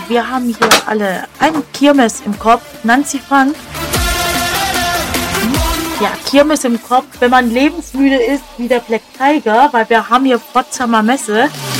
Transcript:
wir haben hier alle eine Kirmes im Kopf. Nancy Frank. Ja, Kirmes im Kopf, wenn man lebensmüde ist wie der Black Tiger, weil wir haben hier Potsdamer Messe.